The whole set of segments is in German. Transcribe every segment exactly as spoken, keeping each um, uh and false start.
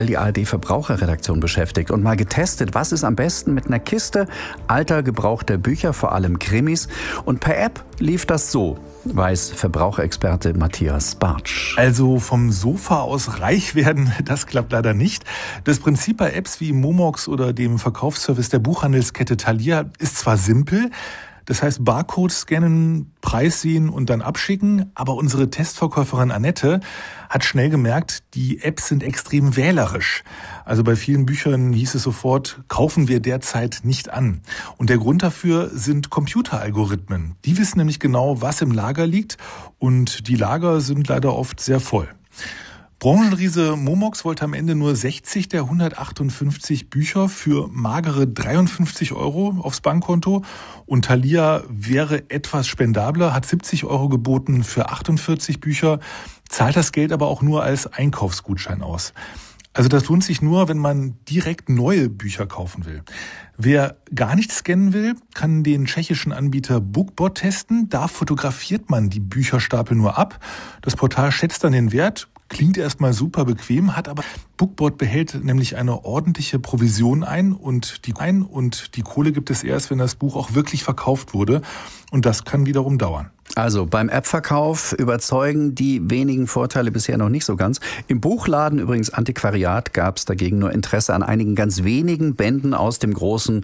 die A R D-Verbraucherredaktion beschäftigt und mal getestet, was ist am besten mit einer Kiste alter, gebrauchter Bücher, vor allem Krimis. Und per App lief das so, weiß Verbraucherexperte Matthias Bartsch. Also vom Sofa aus reich werden, das klappt leider nicht. Das Prinzip bei Apps wie Momox oder dem Verkaufsservice der Buchhandelskette Thalia ist zwar simpel, das heißt Barcode scannen, Preis sehen und dann abschicken. Aber unsere Testverkäuferin Annette hat schnell gemerkt, die Apps sind extrem wählerisch. Also bei vielen Büchern hieß es sofort, kaufen wir derzeit nicht an. Und der Grund dafür sind Computeralgorithmen. Die wissen nämlich genau, was im Lager liegt. Und die Lager sind leider oft sehr voll. Branchenriese Momox wollte am Ende nur sechzig der hundertachtundfünfzig Bücher für magere dreiundfünfzig Euro aufs Bankkonto. Und Thalia wäre etwas spendabler, hat siebzig Euro geboten für achtundvierzig Bücher, zahlt das Geld aber auch nur als Einkaufsgutschein aus. Also das lohnt sich nur, wenn man direkt neue Bücher kaufen will. Wer gar nicht scannen will, kann den tschechischen Anbieter Bookbot testen. Da fotografiert man die Bücherstapel nur ab. Das Portal schätzt dann den Wert. Klingt erstmal super bequem, hat aber Bookbot behält nämlich eine ordentliche Provision ein und die ein und die Kohle gibt es erst, wenn das Buch auch wirklich verkauft wurde und das kann wiederum dauern. Also beim App-Verkauf überzeugen die wenigen Vorteile bisher noch nicht so ganz. Im Buchladen, übrigens Antiquariat, gab es dagegen nur Interesse an einigen ganz wenigen Bänden aus dem großen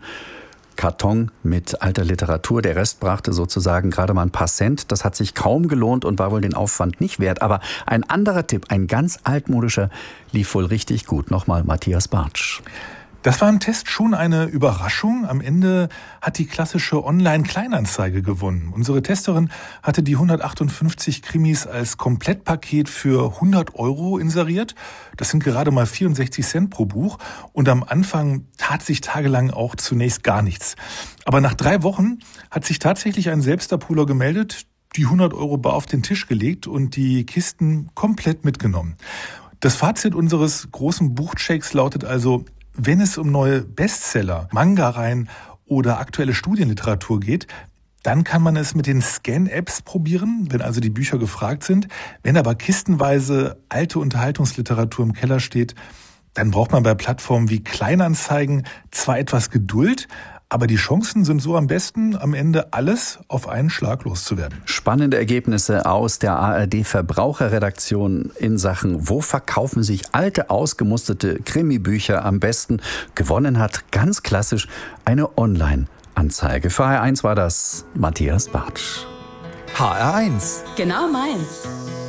Karton mit alter Literatur. Der Rest brachte sozusagen gerade mal ein paar Cent. Das hat sich kaum gelohnt und war wohl den Aufwand nicht wert. Aber ein anderer Tipp, ein ganz altmodischer, lief wohl richtig gut. Nochmal Matthias Bartsch. Das war im Test schon eine Überraschung. Am Ende hat die klassische Online-Kleinanzeige gewonnen. Unsere Testerin hatte die hundertachtundfünfzig Krimis als Komplettpaket für hundert Euro inseriert. Das sind gerade mal vierundsechzig Cent pro Buch. Und am Anfang tat sich tagelang auch zunächst gar nichts. Aber nach drei Wochen hat sich tatsächlich ein Selbstabholer gemeldet, die hundert Euro bar auf den Tisch gelegt und die Kisten komplett mitgenommen. Das Fazit unseres großen Buchchecks lautet also: Wenn es um neue Bestseller, Manga-Reihen oder aktuelle Studienliteratur geht, dann kann man es mit den Scan-Apps probieren, wenn also die Bücher gefragt sind. Wenn aber kistenweise alte Unterhaltungsliteratur im Keller steht, dann braucht man bei Plattformen wie Kleinanzeigen zwar etwas Geduld, aber die Chancen sind so am besten, am Ende alles auf einen Schlag loszuwerden. Spannende Ergebnisse aus der A R D-Verbraucherredaktion in Sachen, wo verkaufen sich alte, ausgemusterte Krimi-Bücher am besten. Gewonnen hat ganz klassisch eine Online-Anzeige. Für H R eins war das Matthias Bartsch. H R eins. Genau meins.